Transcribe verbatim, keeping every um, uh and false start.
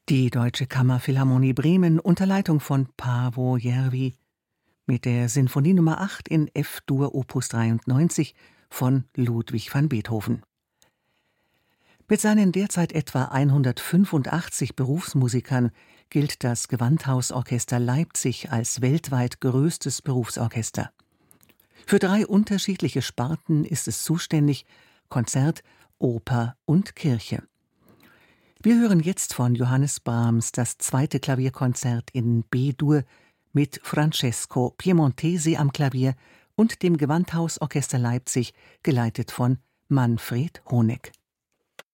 Die Deutsche Kammerphilharmonie Bremen unter Leitung von Paavo Järvi mit der Sinfonie Nummer acht in F-Dur Opus dreiundneunzig von Ludwig van Beethoven. Mit seinen derzeit etwa hundertfünfundachtzig Berufsmusikern gilt das Gewandhausorchester Leipzig als weltweit größtes Berufsorchester. Für drei unterschiedliche Sparten ist es zuständig: Konzert, Oper und Kirche. Wir hören jetzt von Johannes Brahms das zweite Klavierkonzert in B-Dur mit Francesco Piemontesi am Klavier und dem Gewandhausorchester Leipzig, geleitet von Manfred Honeck.